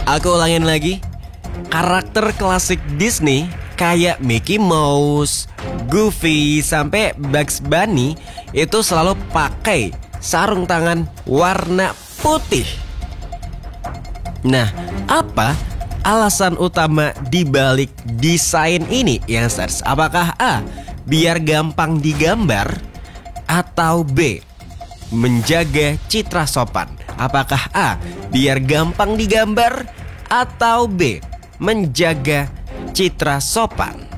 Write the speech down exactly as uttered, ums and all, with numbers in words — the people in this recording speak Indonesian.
Aku ulangin lagi. Karakter klasik Disney kayak Mickey Mouse, Goofy, sampai Bugs Bunny itu selalu pakai sarung tangan warna putih. Nah, apa alasan utama dibalik desain ini, youngsters? Apakah A, biar gampang digambar, atau B, menjaga citra sopan? Apakah A, biar gampang digambar, atau B, menjaga citra sopan?